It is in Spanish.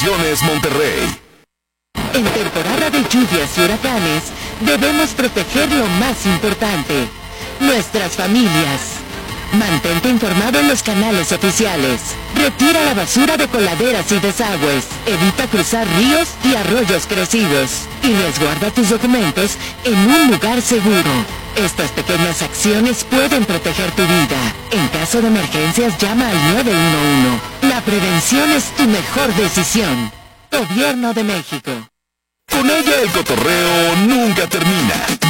Comunicaciones Monterrey. En temporada de lluvias y huracanes, debemos proteger lo más importante, nuestras familias. Mantente informado en los canales oficiales. Retira la basura de coladeras y desagües. Evita cruzar ríos y arroyos crecidos. Y resguarda tus documentos en un lugar seguro. Estas pequeñas acciones pueden proteger tu vida. En caso de emergencias, llama al 911. La prevención es tu mejor decisión. Gobierno de México. Con ella el cotorreo nunca termina.